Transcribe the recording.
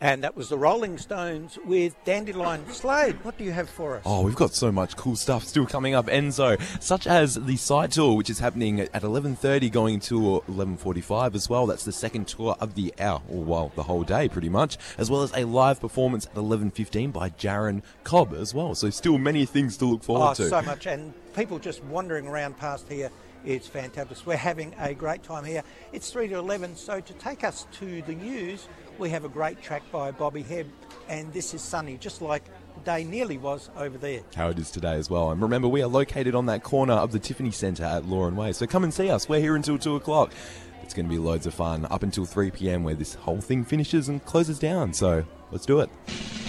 And that was the Rolling Stones with Dandelion Slade. What do you have for us? Oh, we've got so much cool stuff still coming up, Enzo, such as the side tour, which is happening at 11:30, going to 11:45 as well. That's the second tour of the hour, or well, the whole day pretty much, as well as a live performance at 11:15 by Jaron Cobb as well. So still many things to look forward to. Oh, so much. And people just wandering around past here. It's fantastic. We're having a great time here. It's 3 to 11, so to take us to the news, we have a great track by Bobby Hebb, and this is sunny, just like the day nearly was over there. How it is today as well. And remember, we are located on that corner of the Tiffany Centre at Lauren Way, so come and see us. We're here until 2 o'clock. It's going to be loads of fun up until 3 p.m, where this whole thing finishes and closes down, so let's do it.